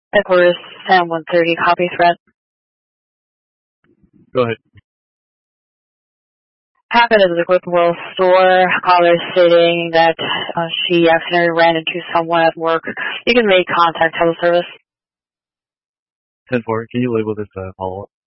Headquarters, Sam 130, copy threat. Go ahead. Happened at the Whippoorwill store. Caller stating that she accidentally ran into someone at work. You can make contact teleservice. 10-4, can you label this follow-up?